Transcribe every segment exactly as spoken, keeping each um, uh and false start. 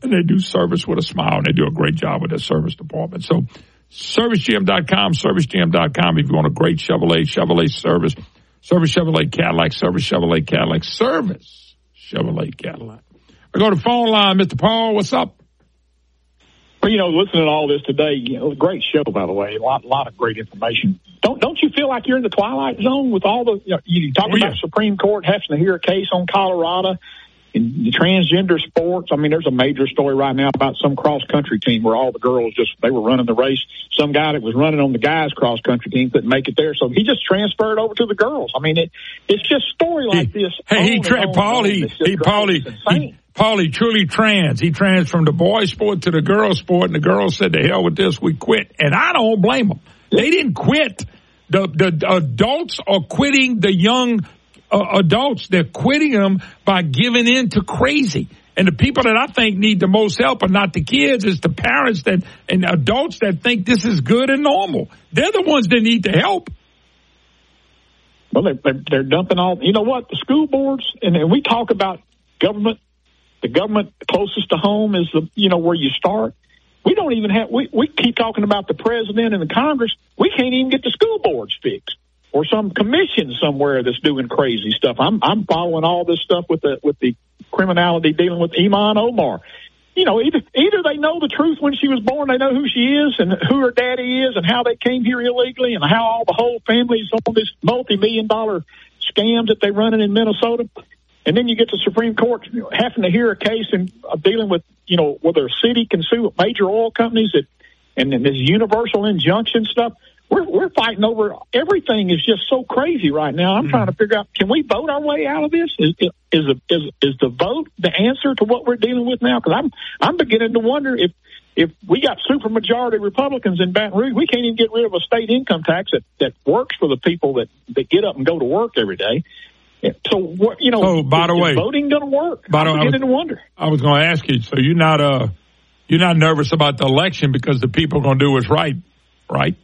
and they do service with a smile, and they do a great job with their service department. So service g m dot com, service g m dot com if you want a great Chevrolet, Chevrolet service, Service Chevrolet Cadillac, Service Chevrolet Cadillac, Service Chevrolet Cadillac. I go to the phone line, Mister Paul, what's up? Well, you know, listening to all this today, you know, great show, by the way, a lot, lot of great information. Don't don't you feel like you're in the twilight zone with all the, you know, you talk oh, about yeah. Supreme Court having to hear a case on Colorado and the transgender sports. I mean, there's a major story right now about some cross-country team where all the girls just, they were running the race. Some guy that was running on the guys' cross-country team couldn't make it there, so he just transferred over to the girls. I mean, it it's just story like he, this. Hey, he, tra- Paul, he, he, Paul, he, he, Paul, he truly trans. He trans from the boy sport to the girl sport, and the girls said, to hell with this, we quit. And I don't blame them. They didn't quit. The, the adults are quitting the young uh, adults. They're quitting them by giving in to crazy. And the people that I think need the most help are not the kids, it's the parents that and adults that think this is good and normal. They're the ones that need the help. Well, they're, they're, they're dumping all, you know what, the school boards, and, and we talk about government, the government closest to home is the, you know, where you start. We don't even have, we, we keep talking about the president and the Congress. We can't even get the school boards fixed or some commission somewhere that's doing crazy stuff. I'm, I'm following all this stuff with the, with the criminality dealing with Iman Omar. You know, either, either they know the truth when she was born, they know who she is and who her daddy is and how they came here illegally and how all the whole family's on this multi-million dollar scams that they're running in Minnesota. And then you get to the Supreme Court having to hear a case and uh, dealing with, you know, whether a city can sue major oil companies that, and, and this universal injunction stuff. We're, we're fighting over everything is just so crazy right now. I'm mm. trying to figure out, can we vote our way out of this? Is, is, is, is, is the vote the answer to what we're dealing with now? Because I'm, I'm beginning to wonder if, if we got supermajority Republicans in Baton Rouge, we can't even get rid of a state income tax that, that works for the people that, that get up and go to work every day. So, what, you know, so, by is, the way, is voting going to work? By I'm beginning was, to wonder. I was going to ask you, so you're not, uh, you're not nervous about the election because the people are going to do what's right, right?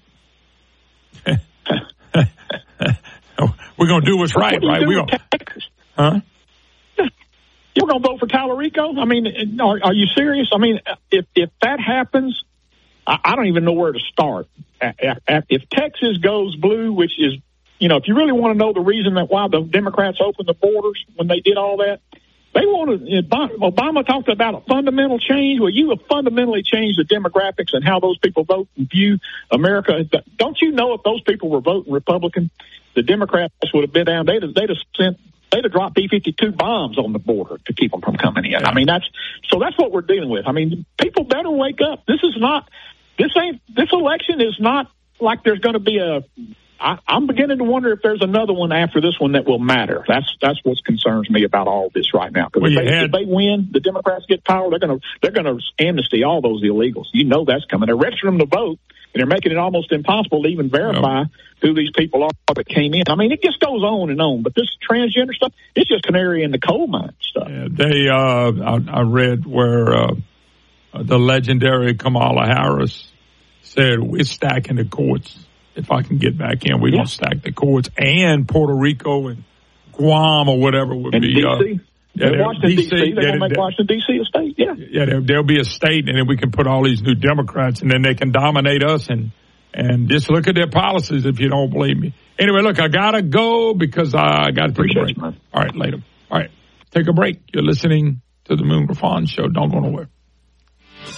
We're going to do what's right, right? We're going huh? You're going to vote for Tallarico? I mean, are, are you serious? I mean, if if that happens, I, I don't even know where to start. If Texas goes blue, which is, you know, if you really want to know the reason that why the Democrats opened the borders when they did all that, they wanted, Obama talked about a fundamental change. Well, you have fundamentally changed the demographics and how those people vote and view America. Don't you know if those people were voting Republican, the Democrats would have been down. They'd have, they'd have sent, they'd have dropped B fifty-two bombs on the border to keep them from coming in. I mean, that's, so that's what we're dealing with. I mean, people better wake up. This is not, this ain't, this election is not like there's going to be a, I, I'm beginning to wonder if there's another one after this one that will matter. That's that's what concerns me about all this right now. Because well, if, had... if they win, the Democrats get power, they're going to they're going to amnesty all those illegals. You know that's coming. They're registering them to vote, and they're making it almost impossible to even verify no. who these people are that came in. I mean, it just goes on and on. But this transgender stuff, it's just canary in the coal mine stuff. Yeah, they, uh, I, I read where uh, the legendary Kamala Harris said, "We're stacking the courts. If I can get back in, we're yeah. going to stack the courts and Puerto Rico and Guam or whatever would and be. D C. Uh, yeah, Washington, D C. They're going to make Washington, D C a state, yeah. Yeah, there, there'll be a state, and then we can put all these new Democrats, and then they can dominate us, and, and just look at their policies if you don't believe me. Anyway, look, I got to go because I got to take a break. You, all right, later. All right, take a break. You're listening to the Moon Griffon Show. Don't go nowhere.